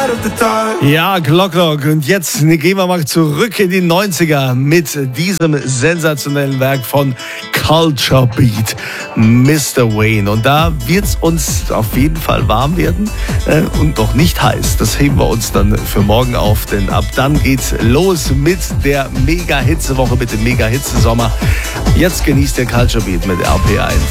Ja, Glock. Und jetzt gehen wir mal zurück in die 90er mit diesem sensationellen Werk von Culture Beat, Mr. Wayne. Und da wird es uns auf jeden Fall warm werden und noch nicht heiß. Das heben wir uns dann für morgen auf, denn ab dann geht's los mit der Mega-Hitze-Woche, mit dem Mega-Hitze-Sommer. Jetzt genießt der Culture Beat mit RPR1.